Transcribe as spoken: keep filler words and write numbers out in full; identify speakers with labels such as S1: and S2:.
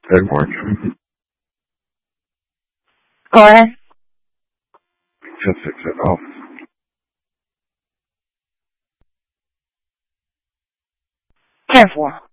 S1: Good morning.
S2: Go ahead.
S1: Just fix it off.
S2: ten four.